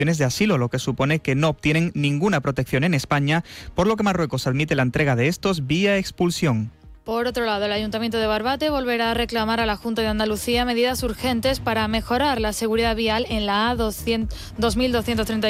de asilo, lo que supone que no obtienen ninguna protección en España, por lo que Marruecos admite la entrega de estos vía expulsión. Por otro lado, el Ayuntamiento de Barbate volverá a reclamar a la Junta de Andalucía medidas urgentes para mejorar la seguridad vial en la A2231